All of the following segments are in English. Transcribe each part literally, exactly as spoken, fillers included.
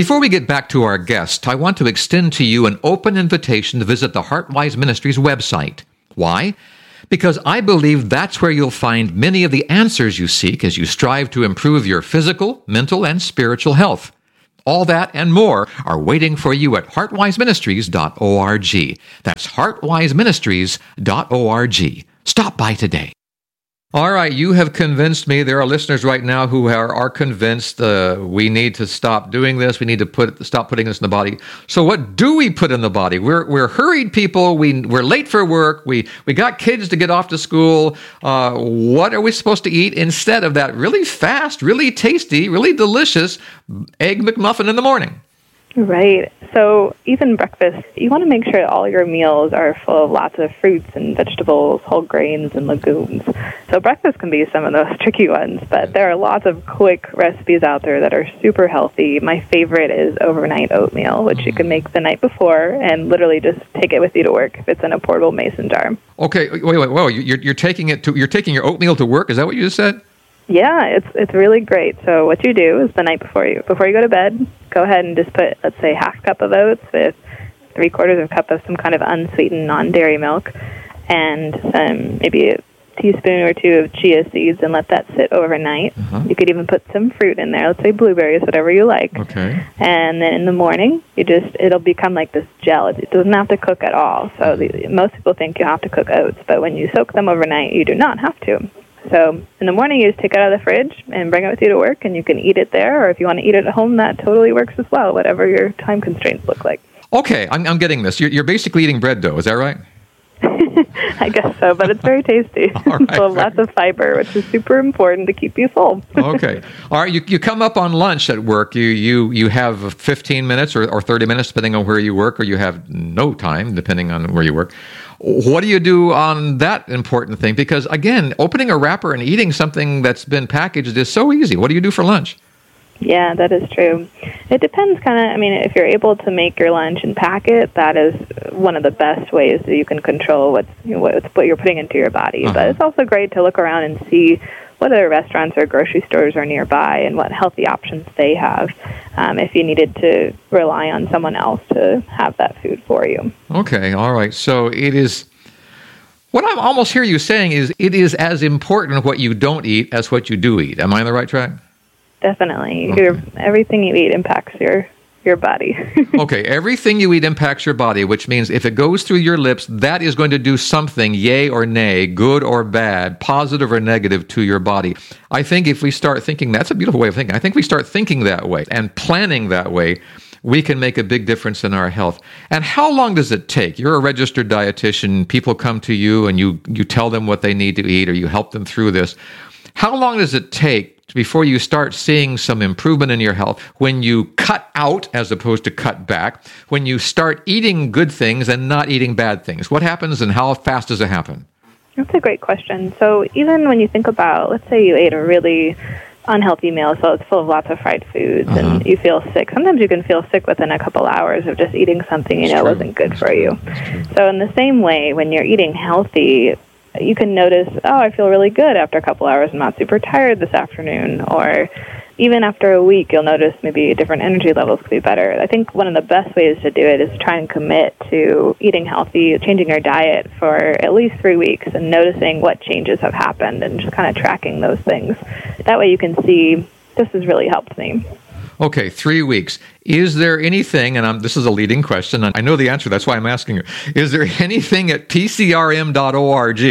Before we get back to our guest, I want to extend to you an open invitation to visit the Heartwise Ministries website. Why? Because I believe that's where you'll find many of the answers you seek as you strive to improve your physical, mental, and spiritual health. All that and more are waiting for you at heartwise ministries dot org. That's heartwise ministries dot org. Stop by today. All right, you have convinced me. There are listeners right now who are, are convinced uh, we need to stop doing this. We need to put stop putting this in the body. So what do we put in the body? We're we're hurried people. We we're late for work. We we got kids to get off to school. Uh, what are we supposed to eat instead of that really fast, really tasty, really delicious Egg McMuffin in the morning? Right. So even breakfast, you want to make sure all your meals are full of lots of fruits and vegetables, whole grains, and legumes. So breakfast can be some of those tricky ones, but there are lots of quick recipes out there that are super healthy. My favorite is overnight oatmeal, which you can make the night before and literally just take it with you to work if it's in a portable mason jar. Okay. Wait, wait, whoa. You're, you're taking it to, you're taking your oatmeal to work? Is that what you just said? Yeah, it's it's really great. So what you do is the night before you before you go to bed, go ahead and just put, let's say, half cup of oats with three quarters of a cup of some kind of unsweetened non-dairy milk, and some maybe a teaspoon or two of chia seeds, and let that sit overnight. Uh-huh. You could even put some fruit in there, let's say blueberries, whatever you like. Okay. And then in the morning, you just it'll become like this gel. It doesn't have to cook at all. So the, most people think you have to cook oats, but when you soak them overnight, you do not have to. So in the morning, you just take it out of the fridge and bring it with you to work, and you can eat it there, or if you want to eat it at home, that totally works as well, whatever your time constraints look like. Okay, I'm, I'm getting this. You're, you're basically eating bread dough, is that right? I guess so, but it's very tasty. All right, so lots of fiber, which is super important to keep you full. Okay. All right, you, you come up on lunch at work. You you, you have fifteen minutes or, or thirty minutes, depending on where you work, or you have no time, depending on where you work. What do you do on that important thing? Because, again, opening a wrapper and eating something that's been packaged is so easy. What do you do for lunch? Yeah, that is true. It depends kind of, I mean, if you're able to make your lunch and pack it, that is one of the best ways that you can control what's, you know, what, what you're putting into your body. Uh-huh. But it's also great to look around and see what other restaurants or grocery stores are nearby and what healthy options they have um, if you needed to rely on someone else to have that food for you. Okay, all right. So it is, what I almost hear you saying is it is as important what you don't eat as what you do eat. Am I on the right track? Definitely. Okay. Your, everything you eat impacts your your body. Okay, everything you eat impacts your body, which means if it goes through your lips, that is going to do something, yay or nay, good or bad, positive or negative to your body. I think if we start thinking, that's a beautiful way of thinking. I think we start thinking that way and planning that way, we can make a big difference in our health. And how long does it take? You're a registered dietitian. People come to you and you, you tell them what they need to eat, or you help them through this. How long does it take before you start seeing some improvement in your health, when you cut out as opposed to cut back, when you start eating good things and not eating bad things? What happens, and how fast does it happen? That's a great question. So even when you think about, let's say you ate a really unhealthy meal, so it's full of lots of fried foods, uh-huh. and you feel sick. Sometimes you can feel sick within a couple hours of just eating something you know wasn't good for you. So in the same way, when you're eating healthy, you can notice, oh, I feel really good after a couple hours. I'm not super tired this afternoon. Or even after a week, you'll notice maybe different energy levels could be better. I think one of the best ways to do it is try and commit to eating healthy, changing your diet for at least three weeks and noticing what changes have happened and just kind of tracking those things. That way you can see, this has really helped me. Okay, three weeks. Is there anything, and I'm, this is a leading question, and I know the answer, that's why I'm asking you. Is there anything at P C R M dot org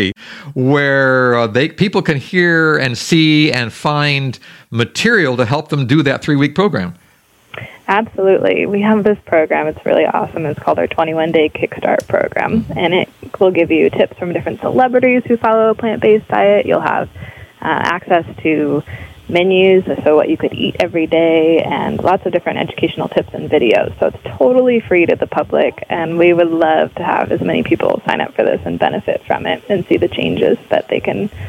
where uh, they people can hear and see and find material to help them do that three-week program? Absolutely. We have this program. It's really awesome. It's called our twenty-one day Kickstart program, and it will give you tips from different celebrities who follow a plant-based diet. You'll have uh, access to menus, so what you could eat every day, and lots of different educational tips and videos. So it's totally free to the public, and we would love to have as many people sign up for this and benefit from it and see the changes that they can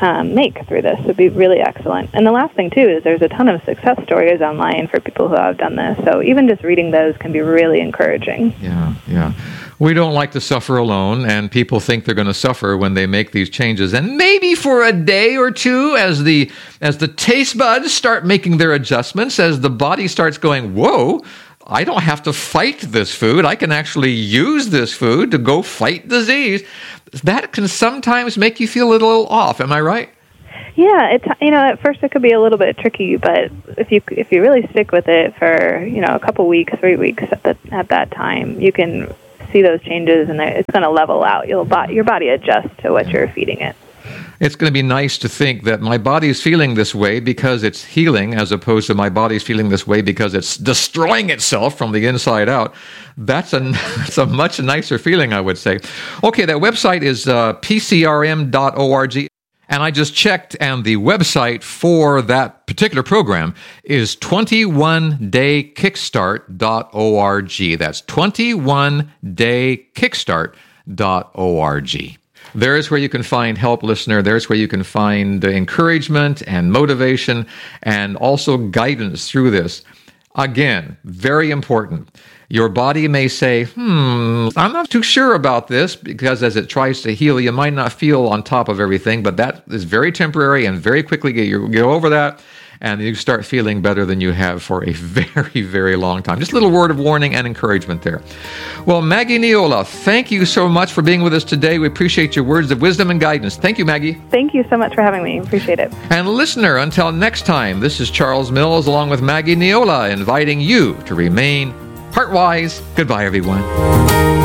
um, make through this would be really excellent. And the last thing, too, is there's a ton of success stories online for people who have done this. So even just reading those can be really encouraging. Yeah, yeah. We don't like to suffer alone, and people think they're going to suffer when they make these changes. And maybe for a day or two, as the as the taste buds start making their adjustments, as the body starts going, whoa, I don't have to fight this food. I can actually use this food to go fight disease. That can sometimes make you feel a little off. Am I right? Yeah, it's, you know, at first it could be a little bit tricky, but if you if you really stick with it for, you know, a couple weeks, three weeks at the, at that time, you can see those changes, and it's going to level out. You'll your body adjusts to what you're feeding it. It's going to be nice to think that my body is feeling this way because it's healing, as opposed to my body's feeling this way because it's destroying itself from the inside out. That's a, that's a much nicer feeling, I would say. Okay, that website is uh, p c r m dot org. And I just checked, and the website for that particular program is twenty-one day kickstart dot org. That's twenty-one day kickstart dot org. There's where you can find help, listener. There's where you can find encouragement and motivation and also guidance through this. Again, very important. Your body may say, hmm, I'm not too sure about this, because as it tries to heal, you might not feel on top of everything, but that is very temporary, and very quickly you get over that, and you start feeling better than you have for a very, very long time. Just a little word of warning and encouragement there. Well, Maggie Neola, thank you so much for being with us today. We appreciate your words of wisdom and guidance. Thank you, Maggie. Thank you so much for having me. Appreciate it. And listener, until next time, this is Charles Mills along with Maggie Neola, inviting you to remain heart-wise. Goodbye, everyone.